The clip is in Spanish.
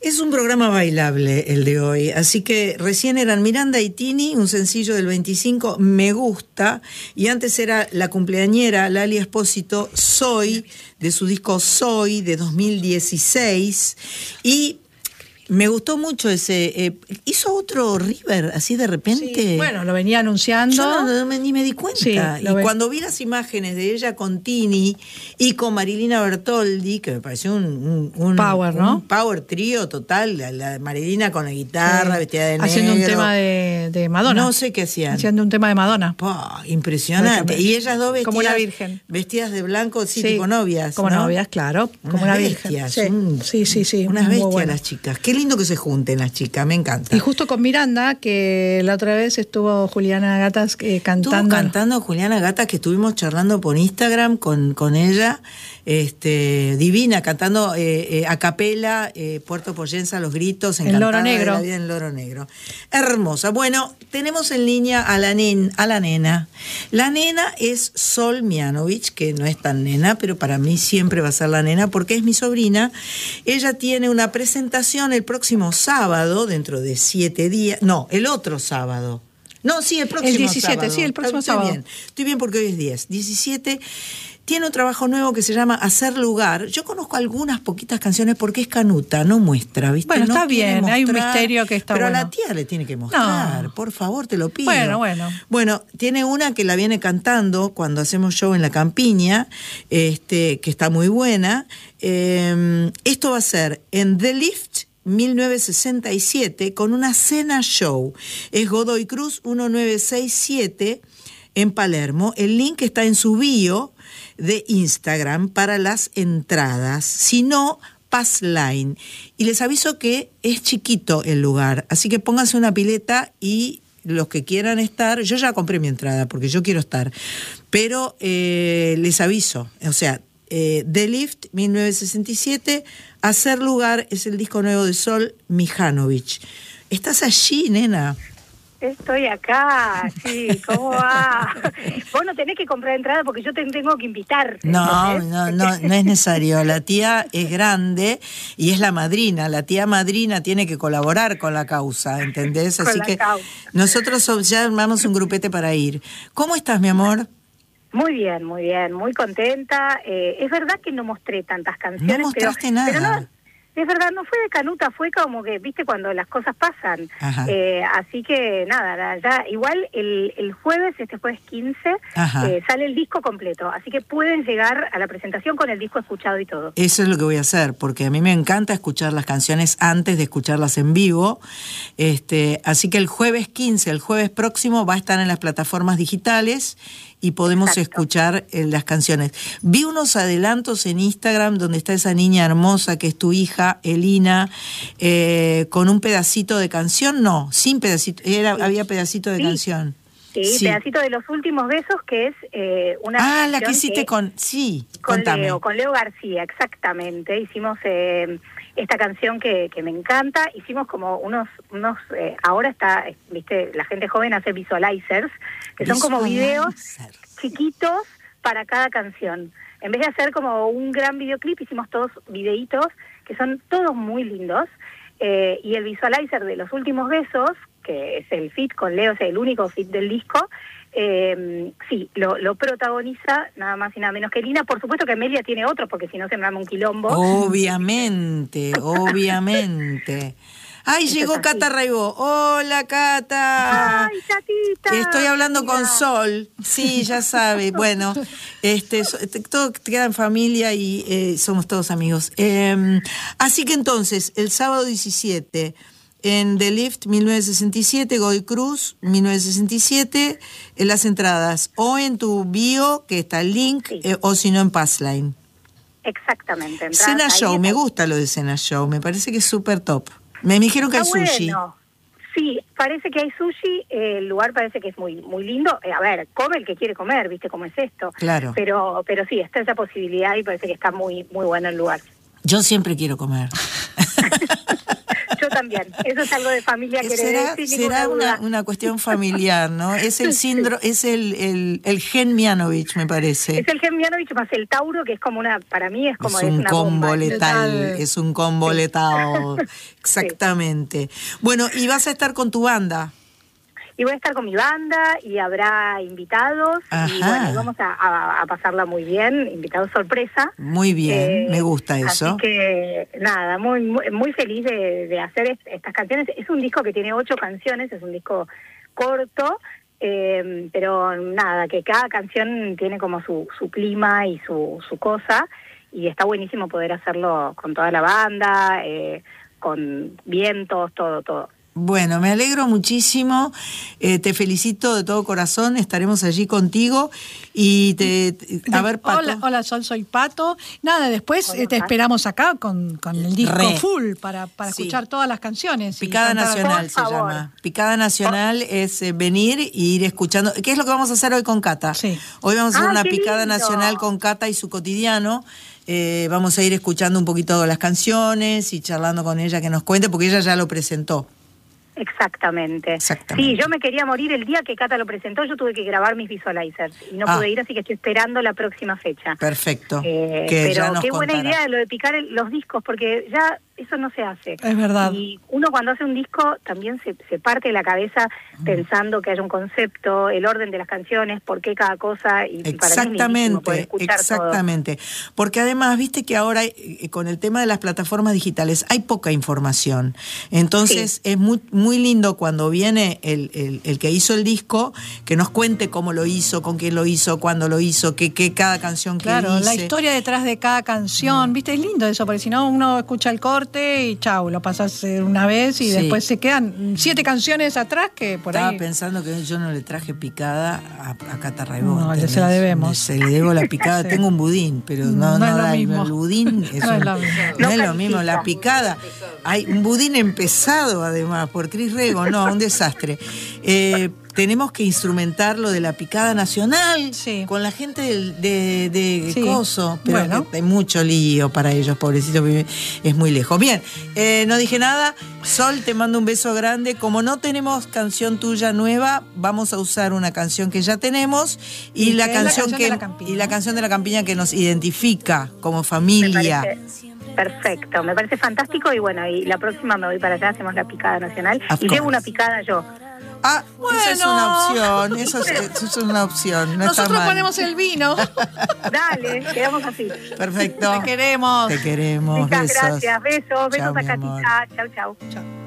Es un programa bailable el de hoy, así que recién eran Miranda y Tini, un sencillo del 25, Me Gusta, y antes era la cumpleañera Lali Espósito, Soy, de su disco Soy, de 2016, y me gustó mucho ese. ¿Hizo otro River así de repente? Sí, bueno, lo venía anunciando. Yo ni me di cuenta. Sí, y cuando vi las imágenes de ella con Tini y con Marilina Bertoldi, que me pareció un power, ¿no? Un power trío total. La Marilina con la guitarra, sí, vestida de negro. Haciendo un tema de Madonna. No sé qué hacían. Haciendo un tema de Madonna. Impresionante. Y ellas dos vestidas. Como una virgen. Vestidas de blanco, sí, tipo novias. Como ¿no? novias, claro. Como una virgen. Sí. Unas bestias bueno. las chicas. Qué lindo que se junten las chicas, me encanta. Y justo con Miranda, que la otra vez estuvo Juliana Gatas cantando. Estuvo cantando Juliana Gatas, que estuvimos charlando por Instagram con ella, divina, cantando a capela, Puerto Poyensa, Los Gritos, en Loro Negro. De la vida en Loro Negro. Hermosa. Bueno, tenemos en línea a la nena. La nena es Sol Mianovich, que no es tan nena, pero para mí siempre va a ser la nena, porque es mi sobrina. Ella tiene una presentación el próximo sábado, dentro de 7 días. No, el otro sábado. No, sí, el próximo sábado. El 17, sí, el próximo sábado. Estoy bien porque hoy es 10. 17. Tiene un trabajo nuevo que se llama Hacer Lugar. Yo conozco algunas poquitas canciones porque es canuta, no muestra, ¿viste? Bueno, no está bien, mostrar, hay un misterio que está pero bueno. Pero a la tía le tiene que mostrar, no. Por favor, te lo pido. Bueno, tiene una que la viene cantando cuando hacemos show en la Campiña, que está muy buena. Esto va a ser en The Lift 1967 con una cena show. Es Godoy Cruz 1967 en Palermo. El link está en su bio de Instagram para las entradas. Si no, Passline. Y les aviso que es chiquito el lugar, así que pónganse una pileta y los que quieran estar, yo ya compré mi entrada porque yo quiero estar, pero les aviso, o sea, The Lift 1967, Hacer Lugar es el disco nuevo de Sol Mihanovich. ¿Estás allí, nena? Estoy acá, sí, ¿cómo va? Vos no tenés que comprar entrada porque yo te tengo que invitar. No es necesario. La tía es grande y es la madrina. La tía madrina tiene que colaborar con la causa, ¿entendés? Así que nosotros ya armamos un grupete para ir. ¿Cómo estás, mi amor? Muy bien, muy contenta. Es verdad que no mostré tantas canciones. No mostraste nada. Pero no, es verdad, no fue de canuta, fue como que, viste, cuando las cosas pasan. Así que nada, ya igual el jueves, este jueves 15, sale el disco completo. Así que pueden llegar a la presentación con el disco escuchado y todo. Eso es lo que voy a hacer, porque a mí me encanta escuchar las canciones antes de escucharlas en vivo. Así que el jueves 15, el jueves próximo, va a estar en las plataformas digitales y podemos escuchar las canciones. Vi unos adelantos en Instagram donde está esa niña hermosa que es tu hija, Elina, con un pedacito de canción. No, sin pedacito, había pedacito de canción. Sí, pedacito de Los Últimos Besos, que es una canción la que hiciste con Leo García, exactamente. Hicimos esta canción que me encanta. Hicimos como unos ahora está, viste, la gente joven hace visualizers, que son como videos chiquitos para cada canción. En vez de hacer como un gran videoclip, hicimos todos videitos que son todos muy lindos. Y el visualizer de Los Últimos Besos, que es el feat con Leo, es el único feat del disco, lo protagoniza nada más y nada menos que Lina. Por supuesto que Amelia tiene otro, porque si no se me arma un quilombo. Obviamente. ¡Ay, llegó Cata Raibó! ¡Hola, Cata! ¡Ay, Catita! Estoy hablando con Sol. Sí, ya sabe. Bueno, todo queda en familia y somos todos amigos. Así que entonces, el sábado 17, en The Lift 1967, Godoy Cruz 1967, en las entradas, o en tu bio, que está el link, o si no en Passline. Exactamente. Cena Show, me gusta lo de Cena Show, me parece que es súper top. Me dijeron que hay sushi. Bueno. Sí, parece que hay sushi, el lugar parece que es muy muy lindo. A ver, come el que quiere comer, ¿viste cómo es esto? Claro. Pero sí, está esa posibilidad y parece que está muy muy bueno el lugar. Yo siempre quiero comer. Yo también. Eso es algo de familia que será una cuestión familiar, ¿no? Es el síndrome, es el gen Mianovich, me parece. Es el gen Mianovich más el Tauro, que es como para mí es como un una combo bomba. letal, es un combo letal. Exactamente. Sí. Bueno, y vas a estar con tu banda. Y voy a estar con mi banda y habrá invitados. Ajá. Y bueno, vamos a pasarla muy bien, invitados sorpresa. Muy bien, me gusta eso. Así que nada, muy feliz de hacer estas canciones. Es un disco que tiene 8 canciones, es un disco corto, pero nada, que cada canción tiene como su clima y su cosa, y está buenísimo poder hacerlo con toda la banda, con vientos, todo. Bueno, me alegro muchísimo, te felicito de todo corazón, estaremos allí contigo y a ver, Pato. Hola, Sol, soy Pato. Nada, después te esperamos acá con el disco full para escuchar todas las canciones. Picada Nacional se llama. Picada Nacional es venir e ir escuchando. ¿Qué es lo que vamos a hacer hoy con Cata? Sí. Hoy vamos a hacer una Picada Nacional con Cata y su cotidiano. Vamos a ir escuchando un poquito las canciones y charlando con ella que nos cuente, porque ella ya lo presentó. Exactamente. Sí, yo me quería morir el día que Cata lo presentó, yo tuve que grabar mis visualizers y no pude ir, así que estoy esperando la próxima fecha. Perfecto. Pero qué buena idea lo de picar los discos, porque ya eso no se hace. Es verdad. Y uno cuando hace un disco también se parte la cabeza pensando que haya un concepto, el orden de las canciones, por qué cada cosa, y exactamente, para mí es poder exactamente. Todo. Porque además, viste que ahora con el tema de las plataformas digitales hay poca información. Entonces es muy lindo cuando viene el que hizo el disco, que nos cuente cómo lo hizo, con quién lo hizo, cuándo lo hizo, qué cada canción que dice. La historia detrás de cada canción, viste, es lindo eso, porque si no uno escucha el corte y chau, lo pasas una vez y después se quedan 7 canciones atrás que por Estaba ahí... pensando que yo no le traje picada a Cata Raibó. No, se la debemos. Se le debo la picada. Sí. Tengo un budín, pero no es lo mismo. El budín no es lo mismo. La picada. Hay un budín empezado, además, por Cris Rego. No, un desastre. Tenemos que instrumentar lo de la Picada Nacional con la gente de Coso, pero hay mucho lío para ellos, pobrecitos, es muy lejos. Bien, no dije nada. Sol, te mando un beso grande. Como no tenemos canción tuya nueva, vamos a usar una canción que ya tenemos y la canción de la campiña que nos identifica como familia. Perfecto, me parece fantástico, y bueno, y la próxima me voy para allá, hacemos la Picada Nacional y llevo una picada yo. Bueno. Esa es una opción, eso es una opción. No nosotros ponemos el vino. Dale, quedamos así. Perfecto. Te queremos. Te queremos. Muchas besos. Gracias, besos Chau, a Catita. Chau. Chau.